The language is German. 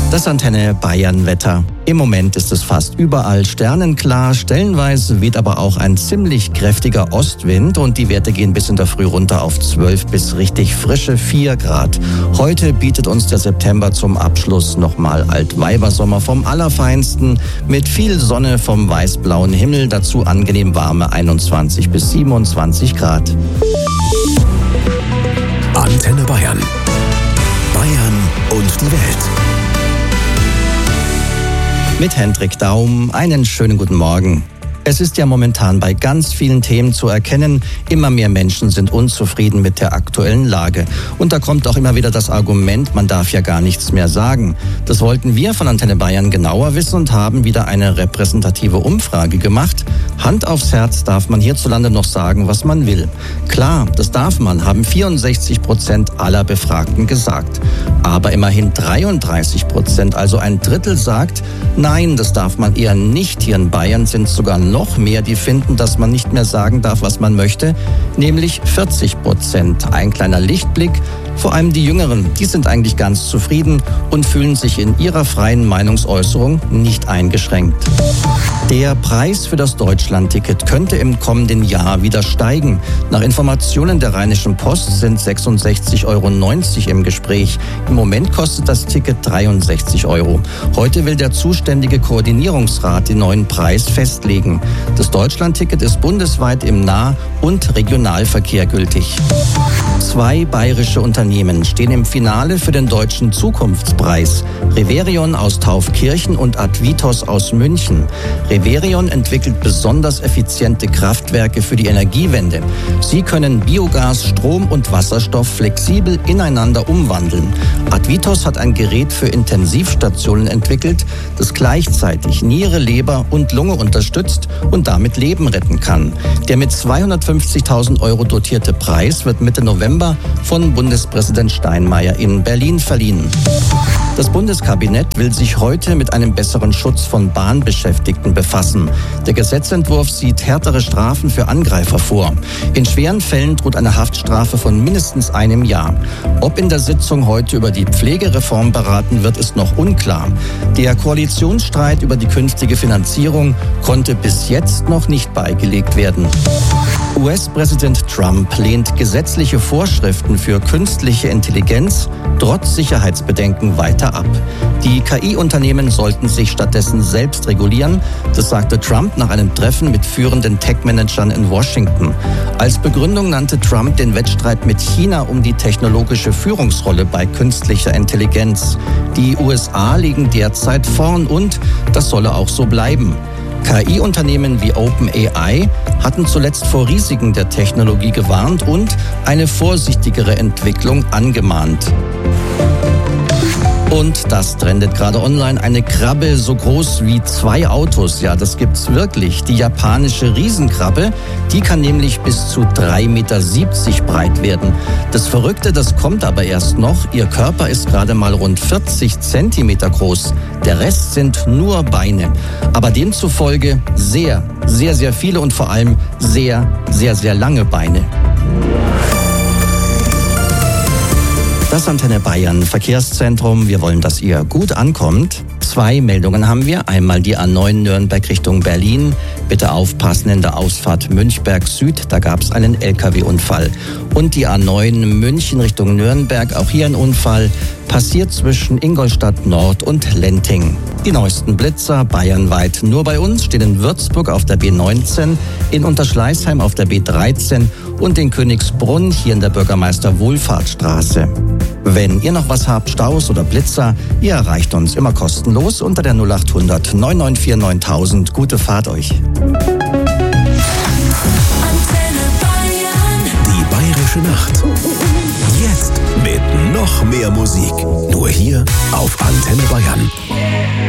Das Antenne Bayern Wetter. Im Moment ist es fast überall sternenklar, stellenweise weht aber auch ein ziemlich kräftiger Ostwind und die Werte gehen bis in der Früh runter auf 12 bis richtig frische 4 Grad. Heute bietet uns der September zum Abschluss nochmal Altweibersommer vom Allerfeinsten mit viel Sonne vom weißblauen Himmel, dazu angenehm warme 21 bis 27 Grad. Antenne Bayern. Bayern und die Welt. Mit Hendrik Daum, einen schönen guten Morgen. Es ist ja momentan bei ganz vielen Themen zu erkennen, immer mehr Menschen sind unzufrieden mit der aktuellen Lage. Und da kommt auch immer wieder das Argument, man darf ja gar nichts mehr sagen. Das wollten wir von Antenne Bayern genauer wissen und haben wieder eine repräsentative Umfrage gemacht. Hand aufs Herz, darf man hierzulande noch sagen, was man will? Klar, das darf man, haben 64% aller Befragten gesagt. Aber immerhin 33%, also ein Drittel sagt, nein, das darf man eher nicht. Hier in Bayern sind sogar noch mehr, die finden, dass man nicht mehr sagen darf, was man möchte, nämlich 40%. Ein kleiner Lichtblick. Vor allem die Jüngeren, die sind eigentlich ganz zufrieden und fühlen sich in ihrer freien Meinungsäußerung nicht eingeschränkt. Der Preis für das Deutschlandticket könnte im kommenden Jahr wieder steigen. Nach Informationen der Rheinischen Post sind 66,90 € im Gespräch. Im Moment kostet das Ticket 63 €. Heute will der zuständige Koordinierungsrat den neuen Preis festlegen. Das Deutschlandticket ist bundesweit im Nah- und Regionalverkehr gültig. 2 bayerische Unternehmen stehen im Finale für den Deutschen Zukunftspreis. Reverion aus Taufkirchen und Advitos aus München. Reverion entwickelt besonders effiziente Kraftwerke für die Energiewende. Sie können Biogas, Strom und Wasserstoff flexibel ineinander umwandeln. Advitos hat ein Gerät für Intensivstationen entwickelt, das gleichzeitig Niere, Leber und Lunge unterstützt und damit Leben retten kann. Der mit 250.000 € dotierte Preis wird Mitte November von Bundespräsident Steinmeier in Berlin verliehen. Das Bundeskabinett will sich heute mit einem besseren Schutz von Bahnbeschäftigten befassen. Der Gesetzentwurf sieht härtere Strafen für Angreifer vor. In schweren Fällen droht eine Haftstrafe von mindestens 1 Jahr. Ob in der Sitzung heute über die Pflegereform beraten wird, ist noch unklar. Der Koalitionsstreit über die künftige Finanzierung konnte bis jetzt noch nicht beigelegt werden. US-Präsident Trump lehnt gesetzliche Vorschriften für künstliche Intelligenz trotz Sicherheitsbedenken weiter ab. Die KI-Unternehmen sollten sich stattdessen selbst regulieren. Das sagte Trump nach einem Treffen mit führenden Tech-Managern in Washington. Als Begründung nannte Trump den Wettstreit mit China um die technologische Führungsrolle bei künstlicher Intelligenz. Die USA liegen derzeit vorn und das solle auch so bleiben. KI-Unternehmen wie OpenAI hatten zuletzt vor Risiken der Technologie gewarnt und eine vorsichtigere Entwicklung angemahnt. Und das trendet gerade online. Eine Krabbe so groß wie 2 Autos. Ja, das gibt's wirklich. Die japanische Riesenkrabbe, die kann nämlich bis zu 3,70 Meter breit werden. Das Verrückte, das kommt aber erst noch. Ihr Körper ist gerade mal rund 40 Zentimeter groß. Der Rest sind nur Beine. Aber demzufolge sehr, sehr, sehr viele und vor allem sehr, sehr, sehr lange Beine. Das Antenne Bayern Verkehrszentrum. Wir wollen, dass ihr gut ankommt. 2 Meldungen haben wir. Einmal die A9 Nürnberg Richtung Berlin. Bitte aufpassen in der Ausfahrt Münchberg Süd. Da gab es einen LKW-Unfall. Und die A9 München Richtung Nürnberg. Auch hier ein Unfall. Passiert zwischen Ingolstadt Nord und Lenting. Die neuesten Blitzer bayernweit nur bei uns stehen in Würzburg auf der B19, in Unterschleißheim auf der B13 und in Königsbrunn hier in der Bürgermeister-Wohlfahrtsstraße. Wenn ihr noch was habt, Staus oder Blitzer, ihr erreicht uns immer kostenlos unter der 0800 994 9000. Gute Fahrt euch. Die Bayerische Nacht. Jetzt mit noch mehr Musik. Nur hier auf Antenne Bayern.